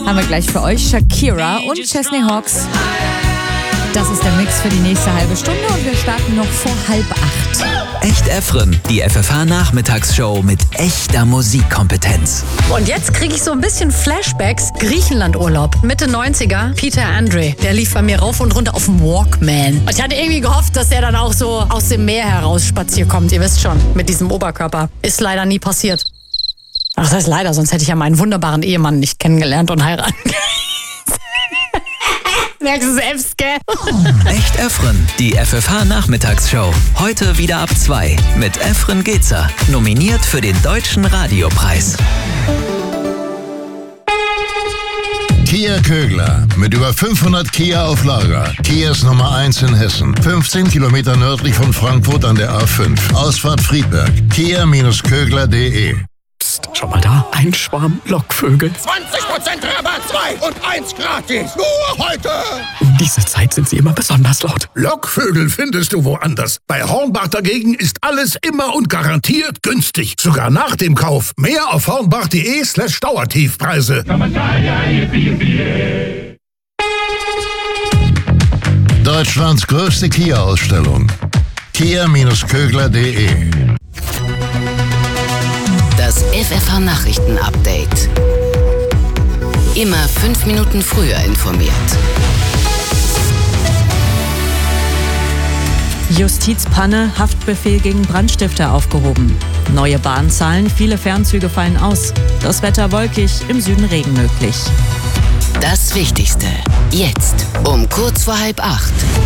haben wir gleich für euch Shakira und Chesney Hawkes. Das ist der Mix für die nächste halbe Stunde und wir starten noch vor 7:30. Echt Efren, die FFH-Nachmittagsshow mit echter Musikkompetenz. Und jetzt kriege ich so ein bisschen Flashbacks. Griechenland-Urlaub, Mitte 90er. Peter Andre, der lief bei mir rauf und runter auf dem Walkman. Und ich hatte irgendwie gehofft, dass der dann auch so aus dem Meer heraus spaziert kommt. Ihr wisst schon, mit diesem Oberkörper. Ist leider nie passiert. Ach, das heißt leider, sonst hätte ich ja meinen wunderbaren Ehemann nicht kennengelernt und heiraten. Merkst du selbst, gell? Echt Efren, die FFH-Nachmittagsshow. Heute wieder ab 2 mit Efren Gezer. Nominiert für den Deutschen Radiopreis. Kia Kögler. Mit über 500 Kia auf Lager. Kias Nummer 1 in Hessen. 15 Kilometer nördlich von Frankfurt an der A5. Ausfahrt Friedberg. Kia-Kögler.de. Psst, schau mal da. Ein Schwarm Lockvögel. 20% Rabatt, 2 und 1 gratis. Nur heute. Um diese Zeit sind sie immer besonders laut. Lockvögel findest du woanders. Bei Hornbach dagegen ist alles immer und garantiert günstig. Sogar nach dem Kauf. Mehr auf hornbach.de/Dauertiefpreise. Deutschlands größte Kia-Ausstellung. Kia-Kögler.de. Das FFH-Nachrichten-Update. Immer 5 Minuten früher informiert. Justizpanne, Haftbefehl gegen Brandstifter aufgehoben. Neue Bahnzahlen, viele Fernzüge fallen aus. Das Wetter wolkig, im Süden Regen möglich. Das Wichtigste. Jetzt um kurz vor 7:30.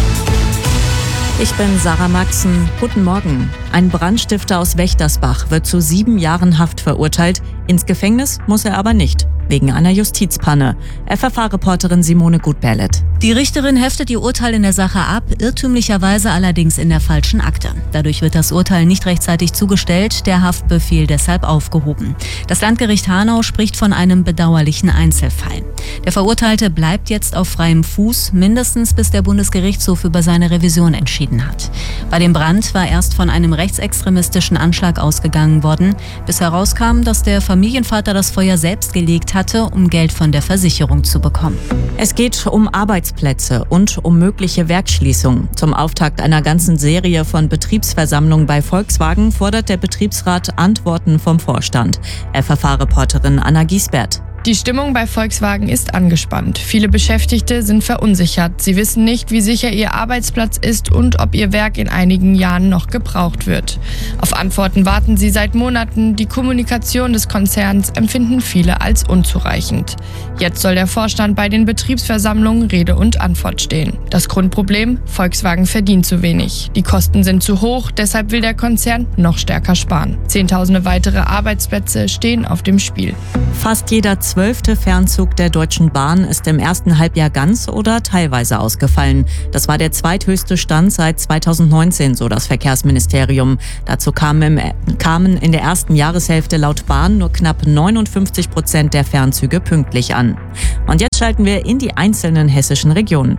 Ich bin Sarah Maxen. Guten Morgen. Ein Brandstifter aus Wächtersbach wird zu 7 Jahren Haft verurteilt. Ins Gefängnis muss er aber nicht, wegen einer Justizpanne. FFH-Reporterin Simone Gutberlet. Die Richterin heftet ihr Urteil in der Sache ab, irrtümlicherweise allerdings in der falschen Akte. Dadurch wird das Urteil nicht rechtzeitig zugestellt, der Haftbefehl deshalb aufgehoben. Das Landgericht Hanau spricht von einem bedauerlichen Einzelfall. Der Verurteilte bleibt jetzt auf freiem Fuß, mindestens bis der Bundesgerichtshof über seine Revision entschieden hat. Bei dem Brand war erst von einem rechtsextremistischen Anschlag ausgegangen worden, bis herauskam, dass der Familienvater das Feuer selbst gelegt hatte, um Geld von der Versicherung zu bekommen. Es geht um Arbeitsplätze und um mögliche Werksschließungen. Zum Auftakt einer ganzen Serie von Betriebsversammlungen bei Volkswagen fordert der Betriebsrat Antworten vom Vorstand. FFH-Reporterin Anna Giesbert. Die Stimmung bei Volkswagen ist angespannt. Viele Beschäftigte sind verunsichert. Sie wissen nicht, wie sicher ihr Arbeitsplatz ist und ob ihr Werk in einigen Jahren noch gebraucht wird. Auf Antworten warten sie seit Monaten. Die Kommunikation des Konzerns empfinden viele als unzureichend. Jetzt soll der Vorstand bei den Betriebsversammlungen Rede und Antwort stehen. Das Grundproblem: Volkswagen verdient zu wenig. Die Kosten sind zu hoch, deshalb will der Konzern noch stärker sparen. Zehntausende weitere Arbeitsplätze stehen auf dem Spiel. Fast jeder 12. Fernzug der Deutschen Bahn ist im ersten Halbjahr ganz oder teilweise ausgefallen. Das war der zweithöchste Stand seit 2019, so das Verkehrsministerium. Dazu kamen in der ersten Jahreshälfte laut Bahn nur knapp 59% der Fernzüge pünktlich an. Und jetzt schalten wir in die einzelnen hessischen Regionen.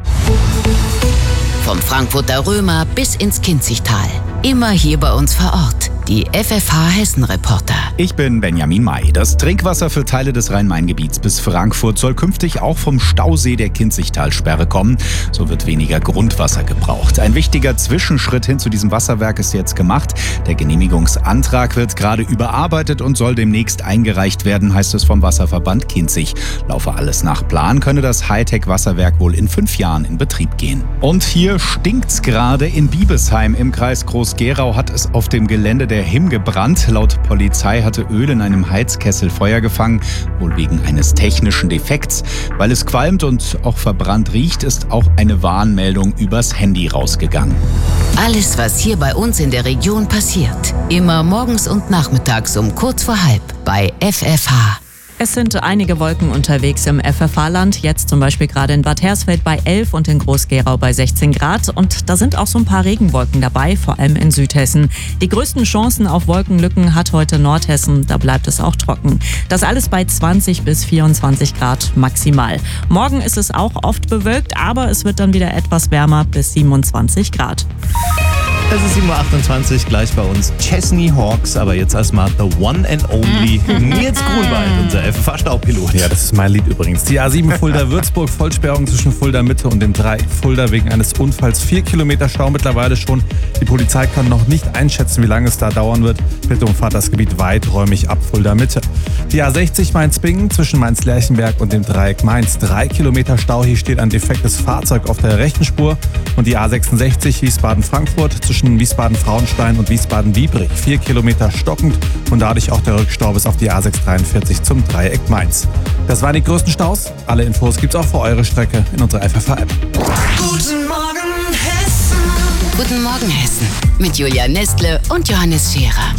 Vom Frankfurter Römer bis ins Kinzigtal. Immer hier bei uns vor Ort. Die FFH-Hessen-Reporter. Ich bin Benjamin May. Das Trinkwasser für Teile des Rhein-Main-Gebiets bis Frankfurt soll künftig auch vom Stausee der Kinzigtalsperre kommen. So wird weniger Grundwasser gebraucht. Ein wichtiger Zwischenschritt hin zu diesem Wasserwerk ist jetzt gemacht. Der Genehmigungsantrag wird gerade überarbeitet und soll demnächst eingereicht werden, heißt es vom Wasserverband Kinzig. Laufe alles nach Plan, könne das Hightech-Wasserwerk wohl in 5 Jahren in Betrieb gehen. Und hier stinkt's gerade. In Biebesheim im Kreis Groß-Gerau hat es auf dem Gelände der HIM gebrannt. Laut Polizei hatte Öl in einem Heizkessel Feuer gefangen, wohl wegen eines technischen Defekts. Weil es qualmt und auch verbrannt riecht, ist auch eine Warnmeldung übers Handy rausgegangen. Alles, was hier bei uns in der Region passiert. Immer morgens und nachmittags um kurz vor 7:30 bei FFH. Es sind einige Wolken unterwegs im FFH-Land, jetzt zum Beispiel gerade in Bad Hersfeld bei 11 und in Groß-Gerau bei 16 Grad. Und da sind auch so ein paar Regenwolken dabei, vor allem in Südhessen. Die größten Chancen auf Wolkenlücken hat heute Nordhessen, da bleibt es auch trocken. Das alles bei 20 bis 24 Grad maximal. Morgen ist es auch oft bewölkt, aber es wird dann wieder etwas wärmer bis 27 Grad. Es ist 7.28 Uhr, gleich bei uns Chesney Hawks, aber jetzt erstmal the one and only Nils Grunwald, unser FFH-Staubpilot. Ja, das ist mein Lied übrigens. Die A7 Fulda-Würzburg, Vollsperrung zwischen Fulda-Mitte und dem Dreieck Fulda wegen eines Unfalls. 4 Kilometer Stau mittlerweile schon. Die Polizei kann noch nicht einschätzen, wie lange es da dauern wird. Bitte umfahrt das Gebiet weiträumig ab Fulda-Mitte. Die A60 Mainz-Bingen zwischen Mainz-Lerchenberg und dem Dreieck Mainz. 3 Kilometer Stau, hier steht ein defektes Fahrzeug auf der rechten Spur. Und die A66 Wiesbaden-Frankfurt zwischen Wiesbaden-Frauenstein und Wiesbaden-Biebrich. 4 Kilometer stockend und dadurch auch der Rückstau bis auf die A643 zum Dreieck Mainz. Das waren die größten Staus. Alle Infos gibt's auch für eure Strecke in unserer FFH-App. Guten Morgen Hessen. Guten Morgen Hessen. Mit Julia Nestle und Johannes Scherer.